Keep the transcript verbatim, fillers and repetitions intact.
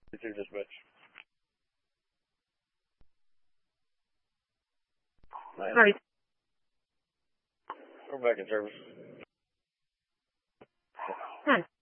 Two dispatch. Nice. Sorry. We're back in service. Ten.